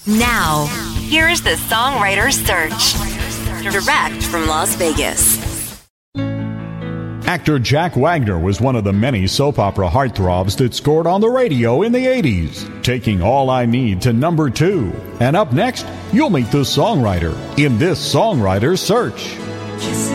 Now, here's the Songwriter's Search. Direct from Las Vegas. Actor Jack Wagner was one of the many soap opera heartthrobs that scored on the radio in the 80s, taking All I Need to number 2. And up next, you'll meet the songwriter in this Songwriter's Search.